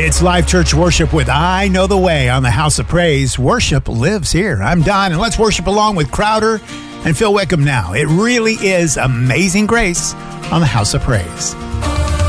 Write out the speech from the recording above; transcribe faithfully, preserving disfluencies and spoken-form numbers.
It's Life Church Worship with I Know the Way on the House of Praise. Worship lives here. I'm Don, and let's worship along with Crowder and Phil Wickham now. It really is Amazing Grace on the House of Praise.